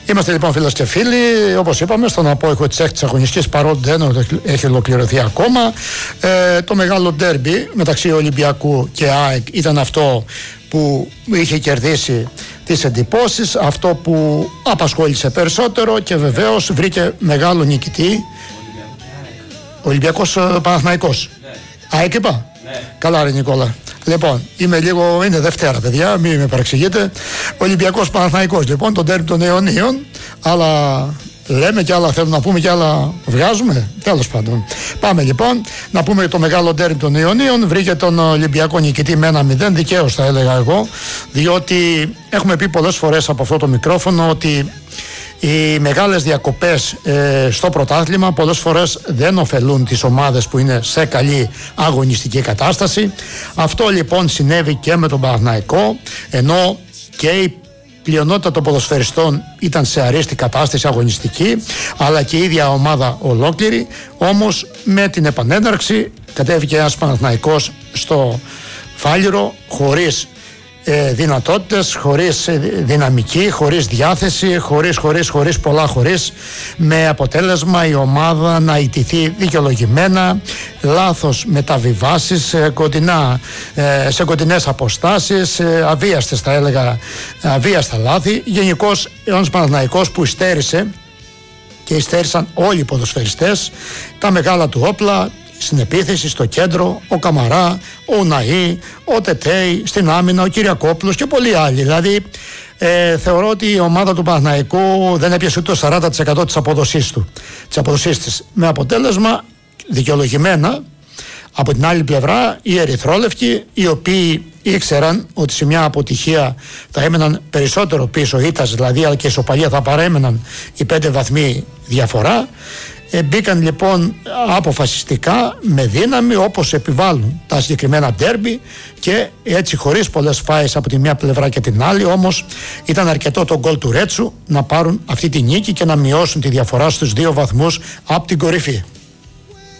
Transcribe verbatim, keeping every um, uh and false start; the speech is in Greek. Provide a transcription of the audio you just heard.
Είμαστε λοιπόν φίλες και φίλοι, όπως είπαμε, στον απόϊχο της έκτης αγωνιστικής, παρότι δεν έχει ολοκληρωθεί ακόμα. Ε, το μεγάλο ντέρμπι μεταξύ Ολυμπιακού και ΑΕΚ ήταν αυτό που είχε κερδίσει τις εντυπώσεις, αυτό που απασχόλησε περισσότερο και βεβαίως βρήκε μεγάλο νικητή. Ολυμπιακός Παναθηναϊκός. Ναι. ΑΕΚ είπα. Ναι. Καλά ρε Νικόλα. Λοιπόν, είμαι λίγο, είναι Δευτέρα παιδιά, μην με παρεξηγείτε. Ολυμπιακός Παναθηναϊκός, λοιπόν, το ντέρμπι των αιωνίων, αλλά λέμε κι άλλα, θέλουμε να πούμε κι άλλα βγάζουμε. Τέλος πάντων. Πάμε λοιπόν να πούμε το μεγάλο ντέρμπι των αιωνίων. Βρήκε τον Ολυμπιακό νικητή με ένα μηδέν, δικαίως θα έλεγα εγώ, διότι έχουμε πει πολλές φορές από αυτό το μικρόφωνο ότι οι μεγάλες διακοπές ε, στο πρωτάθλημα πολλές φορές δεν ωφελούν τις ομάδες που είναι σε καλή αγωνιστική κατάσταση. Αυτό λοιπόν συνέβη και με τον Παναθηναϊκό, ενώ και η πλειονότητα των ποδοσφαιριστών ήταν σε αρέστη κατάσταση αγωνιστική, αλλά και η ίδια ομάδα ολόκληρη. Όμως με την επανένταρξη κατέβηκε ένας Παναθηναϊκός στο Φάληρο χωρίς Ε, δυνατότητες, χωρίς ε, δυναμική, χωρίς διάθεση, χωρίς, χωρίς, χωρίς, πολλά χωρίς, με αποτέλεσμα η ομάδα να ιτηθεί δικαιολογημένα, λάθος μεταβιβάσεις, ε, κοντινά, ε, σε κοντινές αποστάσεις, ε, αβίαστες θα έλεγα, αβίαστα λάθη. Γενικώς ένας Παναθηναϊκός που υστέρησε και υστέρησαν όλοι οι ποδοσφαιριστές, τα μεγάλα του όπλα στην επίθεση, στο κέντρο, ο Καμαρά, ο Ναΐ, ο Τετέι, στην άμυνα, ο Κυριακόπουλος και πολλοί άλλοι. Δηλαδή ε, θεωρώ ότι η ομάδα του Παναθηναϊκού δεν έπιασε ούτε το σαράντα τοις εκατό της αποδοσής του, της αποδοσής της. Με αποτέλεσμα δικαιολογημένα από την άλλη πλευρά οι ερυθρόλευκοι, οι οποίοι ήξεραν ότι σε μια αποτυχία θα έμεναν περισσότερο πίσω, ήττας δηλαδή, αλλά και ισοπαλία θα παρέμεναν οι πέντε βαθμοί διαφορά. Ε, μπήκαν λοιπόν αποφασιστικά με δύναμη, όπως επιβάλλουν τα συγκεκριμένα ντέρμπι, και έτσι χωρίς πολλές φάες από τη μια πλευρά και την άλλη. Όμως ήταν αρκετό το γκολ του Ρέτσου να πάρουν αυτή τη νίκη και να μειώσουν τη διαφορά στους δύο βαθμούς από την κορυφή.